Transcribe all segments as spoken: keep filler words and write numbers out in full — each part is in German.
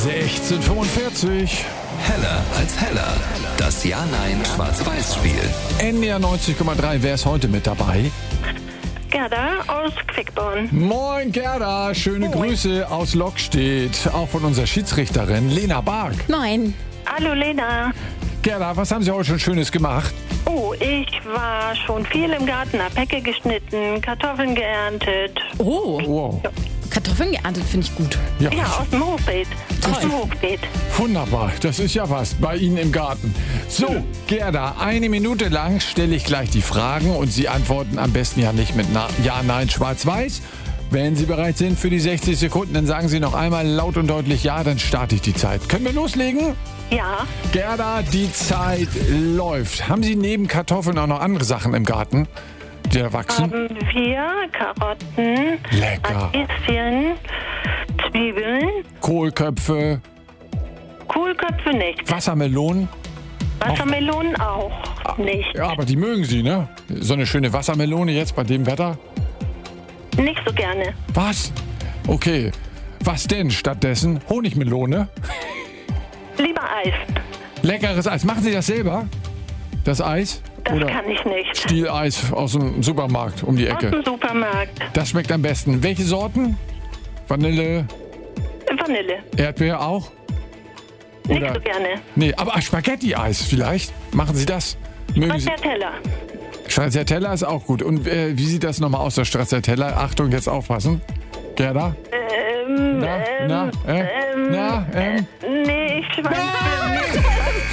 sechzehn Uhr fünfundvierzig. Heller als Heller. Das Ja-Nein-Schwarz-Weiß-Spiel. N D R neunzig Komma drei. Wer ist heute mit dabei? Gerda aus Quickborn. Moin Gerda, schöne Moin. Grüße aus Lockstedt. Auch von unserer Schiedsrichterin Lena Bark. Moin. Hallo Lena. Gerda, was haben Sie heute schon Schönes gemacht? Oh, ich war schon viel im Garten, hab Hecke geschnitten, Kartoffeln geerntet. Oh, Wow. Kartoffeln geerntet finde ich gut. Ja, Ja, aus dem Hochbeet. Aus dem Hochbeet. wunderbar. Das ist ja was bei Ihnen im Garten. So, Gerda, eine Minute lang stelle ich gleich die Fragen und Sie antworten am besten ja nicht mit Na- Ja, Nein, Schwarz-Weiß. Wenn Sie bereit sind für die sechzig Sekunden, dann sagen Sie noch einmal laut und deutlich Ja, dann starte ich die Zeit. Können wir loslegen? Ja, Gerda, die Zeit läuft. Haben Sie neben Kartoffeln auch noch andere Sachen im Garten, die da wachsen? haben wir Karotten, Lecker. Radieschen, Zwiebeln, Kohlköpfe, Kohlköpfe nicht, Wassermelonen. Wassermelonen auch nicht. Ja, aber die mögen Sie, ne? So eine schöne Wassermelone jetzt bei dem Wetter. Nicht so gerne. Was? Okay. Was denn stattdessen? Honigmelone? Lieber Eis. Leckeres Eis. Machen Sie das selber? Das Eis? Das Oder kann ich nicht. Stieleis aus dem Supermarkt um die Aus Ecke? dem Supermarkt. Das schmeckt am besten. Welche Sorten? Vanille, Vanille. Erdbeer auch? Nicht Oder- so gerne. Nee, aber Spaghetti-Eis vielleicht? Machen Sie das? Mögen Sie? Stracciatella. Stracciatella ist auch gut. Und äh, wie sieht das nochmal aus, der Stracciatella? Achtung, jetzt aufpassen. Gerda? Ähm, Na, ähm, na, äh, ähm, na, ähm. Nee, ich weiß nicht.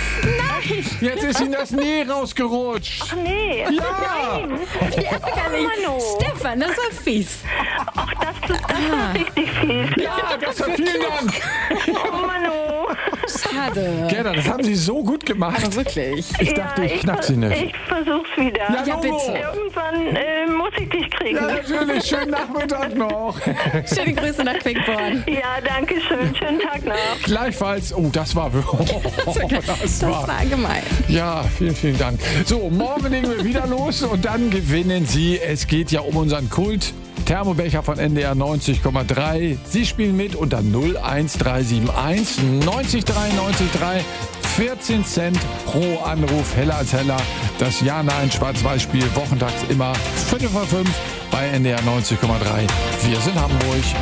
Jetzt ist Ihnen das Nee rausgerutscht. Ach nee. Ja! Nein. Ärgerlich. Mano. Stefan, das war fies. Ach, das, das war richtig fies. Ja, das war vielen Dank. Oh, Mano. Schade. Gerda, das haben Sie so gut gemacht. Aber wirklich. Ich dachte, ich knapp Sie nicht. Ich versuch's wieder. Ja, Ja, Logo. bitte. Irgendwann äh, muss ich dich kriegen. Ja, natürlich. Schönen Nachmittag noch. Schöne Grüße nach Quickborn. Ja, danke schön. Schönen Tag noch. Gleichfalls. Oh, das war... Oh, das Das war... war gemein. Ja, vielen, vielen Dank. So, morgen legen wir wieder los und dann gewinnen Sie. Es geht ja um unseren Kult. Thermobecher von N D R neunzig Komma drei. Sie spielen mit unter null eins drei sieben eins neunzig drei neunzig drei. vierzehn Cent pro Anruf. Heller als Heller. Das Ja-Nein-Schwarz-Weiß-Spiel wochentags immer viertel vor fünf bei N D R neunzig Komma drei. Wir sind Hamburg.